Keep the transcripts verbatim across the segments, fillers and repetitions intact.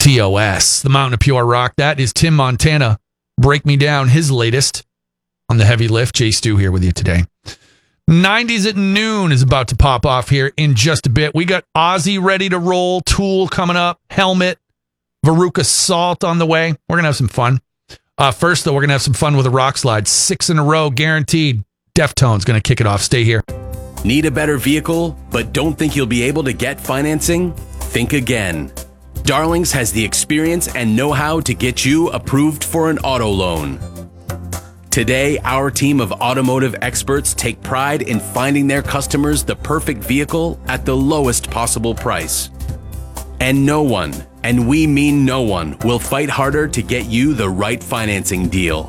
T O S, the Mountain of Pure Rock. That is Tim Montana. Break Me Down, his latest on the heavy lift. Jay Stu here with you today. nineties at noon is about to pop off here in just a bit. We got Ozzy ready to roll, Tool coming up, Helmet, Veruca Salt on the way. We're going to have some fun. Uh, first, though, we're going to have some fun with a rock slide. Six in a row, guaranteed. Deftones going to kick it off. Stay here. Need a better vehicle, but don't think you'll be able to get financing? Think again. Darlings has the experience and know-how to get you approved for an auto loan. Today, our team of automotive experts take pride in finding their customers the perfect vehicle at the lowest possible price. And no one, and we mean no one, will fight harder to get you the right financing deal.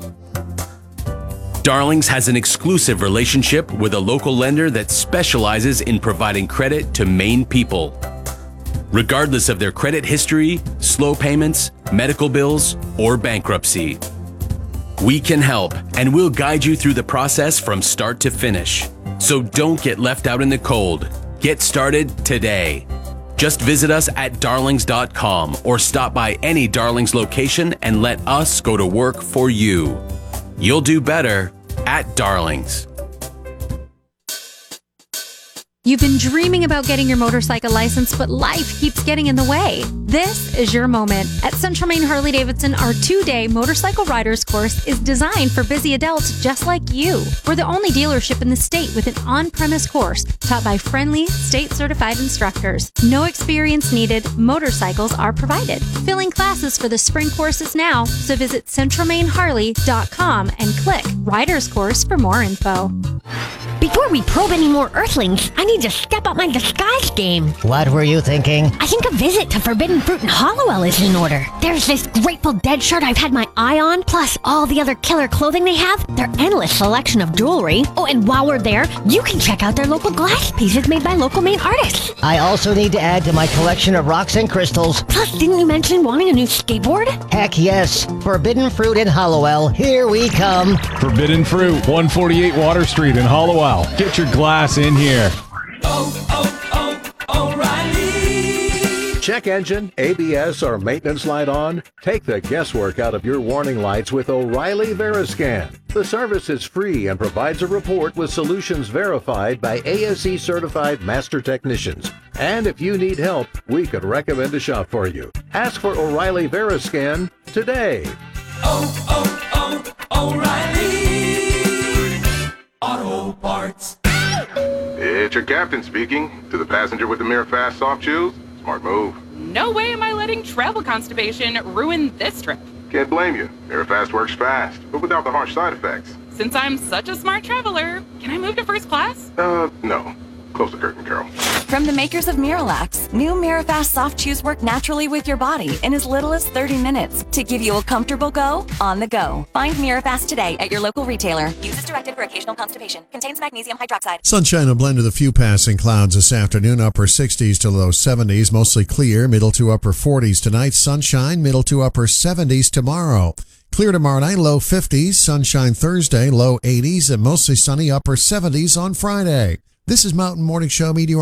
Darlings has an exclusive relationship with a local lender that specializes in providing credit to Maine people. Regardless of their credit history, slow payments, medical bills, or bankruptcy. We can help, and we'll guide you through the process from start to finish. So don't get left out in the cold. Get started today. Just visit us at darlings dot com or stop by any Darlings location and let us go to work for you. You'll do better at Darlings. You've been dreaming about getting your motorcycle license, but life keeps getting in the way. This is your moment. At Central Maine Harley-Davidson, our two-day motorcycle riders course is designed for busy adults just like you. We're the only dealership in the state with an on-premise course taught by friendly, state-certified instructors. No experience needed. Motorcycles are provided. Filling classes for the spring courses now, so visit central maine harley dot com and click Riders Course for more info. Before we probe any more Earthlings, I need to step up my disguise game. What were you thinking? I think a visit to Forbidden Fruit in Hollowell is in order. There's this Grateful Dead shirt I've had my eye on, plus all the other killer clothing they have, their endless selection of jewelry. Oh, and while we're there, you can check out their local glass pieces made by local Maine artists. I also need to add to my collection of rocks and crystals. Plus, didn't you mention wanting a new skateboard? Heck yes. Forbidden Fruit in Hollowell. Here we come. Forbidden Fruit, one forty-eight Water Street in Hollowell. Get your glass in here. Oh, oh, oh, O'Reilly. Check engine, A B S, or maintenance light on? Take the guesswork out of your warning lights with O'Reilly Veriscan. The service is free and provides a report with solutions verified by A S E certified master technicians. And if you need help, we could recommend a shop for you. Ask for O'Reilly Veriscan today. Oh, oh, oh, O'Reilly Auto Parts. It's your captain speaking. To the passenger with the Mirror Fast soft shoes, smart move. No way am I letting travel constipation ruin this trip. Can't blame you. Mirror Fast works fast, but without the harsh side effects. Since I'm such a smart traveler, can I move to first class? Uh, no. Close the curtain, Carol. From the makers of Miralax, new Mirafast soft chews work naturally with your body in as little as thirty minutes to give you a comfortable go on the go. Find Mirafast today at your local retailer. Use as directed for occasional constipation. Contains magnesium hydroxide. Sunshine, a blend of the few passing clouds this afternoon. Upper sixties to low seventies. Mostly clear. Middle to upper forties tonight. Sunshine. Middle to upper seventies tomorrow. Clear tomorrow night. Low fifties. Sunshine Thursday. Low eighties. And mostly sunny. Upper seventies on Friday. This is Mountain Morning Show meteorologist